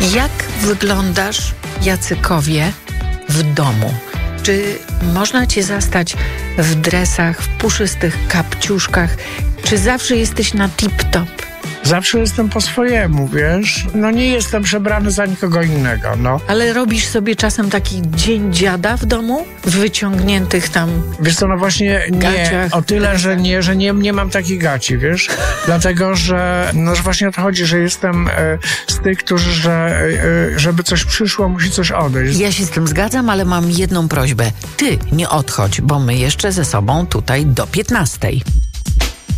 Jak wyglądasz, Jacykowie, w domu? Czy można cię zastać w dresach, w puszystych kapciuszkach? Czy zawsze jesteś na tip-top? Zawsze jestem po swojemu, wiesz? No nie jestem przebrany za nikogo innego, no. Ale robisz sobie czasem taki dzień dziada w domu? W wyciągniętych tam Wiesz co, no właśnie nie, gaciach, o tyle, że nie mam takich gaci, wiesz? Dlatego, że właśnie o to chodzi, że jestem z tych, którzy, żeby coś przyszło, musi coś odejść. Ja się z tym zgadzam, ale mam jedną prośbę. Ty nie odchodź, bo my jeszcze ze sobą tutaj do 15.